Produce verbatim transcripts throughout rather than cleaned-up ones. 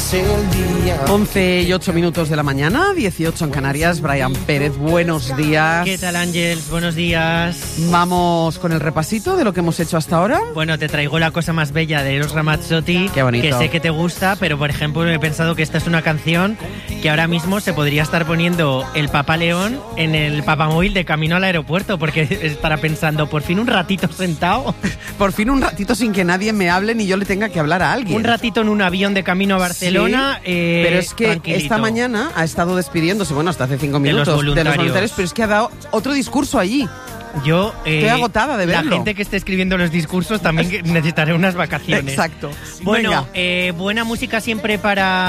el día. once y ocho minutos de la mañana, dieciocho en Canarias. Brian Pérez, buenos días. ¿Qué tal, Ángels? Buenos días. Vamos con el repasito de lo que hemos hecho hasta ahora. Bueno, te traigo la cosa más bella de Eros Ramazzotti. Qué bonito. Que sé que te gusta, pero por ejemplo he pensado que esta es una canción que ahora mismo se podría estar poniendo el Papa León en el papamóvil de camino al aeropuerto, porque estará pensando, por fin un ratito sentado. Por fin un ratito sin que nadie me hable ni yo le tenga que hablar a alguien. Un ratito en un avión de camino a Barcelona. Sí, eh, pero es que tranquilito. esta mañana ha estado despidiéndose, bueno, hasta hace cinco minutos, de los voluntarios, de los voluntarios, pero es que ha dado otro discurso allí. Yo eh, estoy agotada de verlo. La gente que esté escribiendo los discursos también necesitaré unas vacaciones. Exacto. Bueno, eh, buena música siempre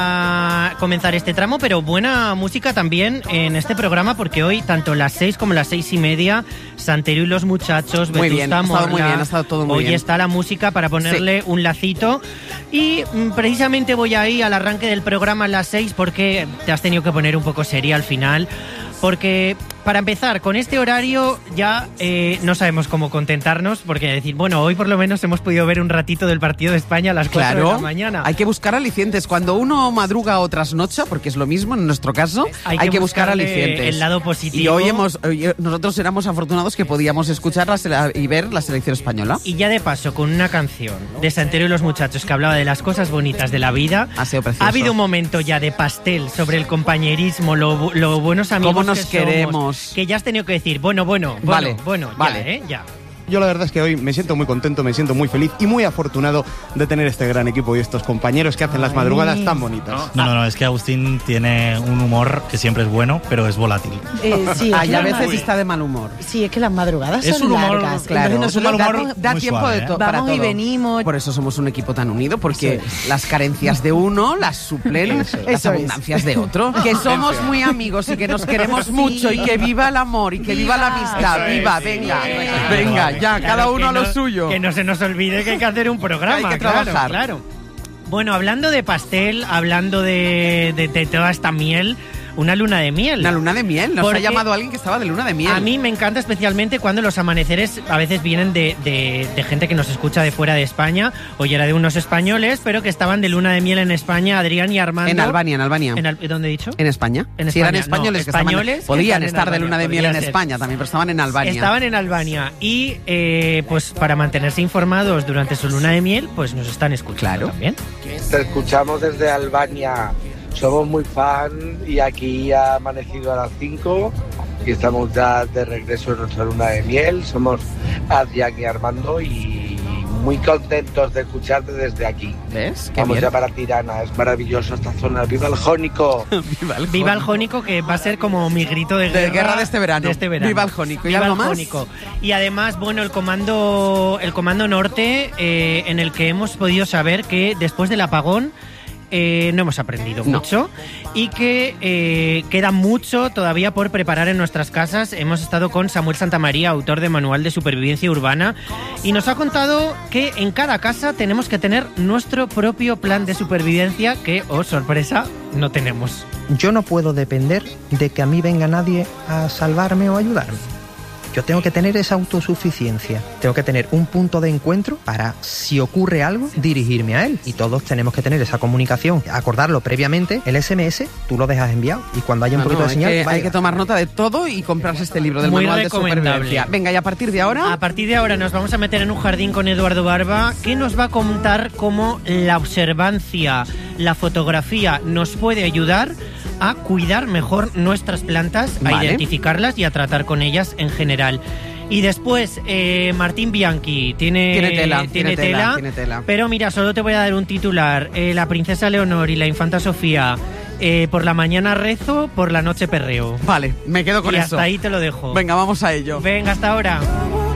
para comenzar este tramo, pero buena música también en este programa, porque hoy tanto las seis como las seis y media, Santero y los muchachos, muy bien, Vetusta ha estado Morla, muy bien, ha estado todo muy hoy bien. está la música para ponerle sí. un lacito. Y mm, precisamente voy ahí al arranque del programa a las seis, porque te has tenido que poner un poco seria al final. Porque, para empezar, con este horario ya eh, no sabemos cómo contentarnos, porque decir, bueno, hoy por lo menos hemos podido ver un ratito del partido de España a las cuatro claro, de la mañana. Hay que buscar alicientes. Cuando uno madruga o trasnocha, porque es lo mismo en nuestro caso, hay, hay que, que buscar alicientes. El lado positivo. Y hoy hemos, hoy nosotros éramos afortunados que podíamos escuchar la, y ver la selección española. Y ya de paso, con una canción de Santero y los muchachos que hablaba de las cosas bonitas de la vida, ha sido precioso. Ha habido un momento ya de pastel sobre el compañerismo, lo, lo buenos amigos nos que queremos. Somos, que ya has tenido que decir, bueno, bueno, bueno, vale, bueno, vale. ya, ¿eh? Ya. Yo la verdad es que hoy me siento muy contento, me siento muy feliz y muy afortunado de tener este gran equipo y estos compañeros que hacen las madrugadas tan bonitas. No, no, no, es que Agustín tiene un humor que siempre es bueno, pero es volátil. Eh, sí, Ay, a veces está de mal humor. Sí, es que las madrugadas es son un humor, largas. Claro, es un mal humor da, da muy tiempo suave, de to- ¿eh? para Vamos todo. y venimos. Por eso somos un equipo tan unido, porque sí. las carencias de uno las suplen eso, las eso abundancias es. de otro. Que somos muy amigos y que nos queremos sí. mucho y que viva el amor y que viva, viva la amistad. Eso Viva, es, venga, sí. venga, ya, Claro, cada uno a no, lo suyo. Que no se nos olvide que hay que hacer un programa. Hay que claro, trabajar. Claro. Bueno, hablando de pastel, hablando de, de, de toda esta miel, una luna de miel. Una luna de miel, nos Porque ha llamado alguien que estaba de luna de miel. A mí me encanta especialmente cuando los amaneceres a veces vienen de, de, de gente que nos escucha de fuera de España. Hoy era de unos españoles, pero que estaban de luna de miel en España, Adrián y Armando. En Albania, en Albania. En Al- ¿Dónde he dicho? En España. En Si España. eran españoles, No, que estaban- españoles que podían están en estar de Albania, luna de miel en podría ser. España también, pero estaban en Albania. Estaban en Albania y eh, pues para mantenerse informados durante su luna de miel, pues nos están escuchando Claro. también. Te escuchamos desde Albania, somos muy fan y aquí ha amanecido a las cinco y estamos ya de regreso en nuestra luna de miel. Somos Adrián y Armando y muy contentos de escucharte desde aquí. ¿Ves? Qué Vamos bien. ya para Tirana, es maravilloso esta zona. ¡Viva el Jónico! Viva el Viva el Jónico. Jónico, que va a ser como mi grito de guerra, De guerra de este verano. de este verano. Viva el Jónico. ¿Y Viva algo el más? Jónico. Y además, bueno, el comando, el comando norte, eh, en el que hemos podido saber que después del apagón eh, no hemos aprendido No. mucho y que eh, queda mucho todavía por preparar en nuestras casas. Hemos estado con Samuel Santamaría, autor de Manual de Supervivencia Urbana, y nos ha contado que en cada casa tenemos que tener nuestro propio plan de supervivencia que, oh sorpresa, no tenemos. Yo no puedo depender de que a mí venga nadie a salvarme o ayudarme. Yo tengo que tener esa autosuficiencia. Tengo que tener un punto de encuentro para, si ocurre algo, dirigirme a él. Y todos tenemos que tener esa comunicación, acordarlo previamente. El ese eme ese, tú lo dejas enviado. Y cuando haya un No, poquito no, de señal, hay, que, vaya. hay que tomar nota de todo y comprarse este libro del Muy Manual de recomendable. Supervivencia. Venga, y a partir de ahora... A partir de ahora nos vamos a meter en un jardín con Eduardo Barba, que nos va a contar cómo la observancia, la fotografía nos puede ayudar a cuidar mejor nuestras plantas, a Vale. identificarlas y a tratar con ellas en general. Y después, eh, Martín Bianchi tiene, Tiene tela, tiene, tiene tela, tela, tiene tela. Pero mira, solo te voy a dar un titular. Eh, la princesa Leonor y la infanta Sofía, eh, por la mañana rezo, por la noche perreo. Vale, me quedo con y eso. hasta ahí te lo dejo. Venga, vamos a ello. Venga, hasta ahora.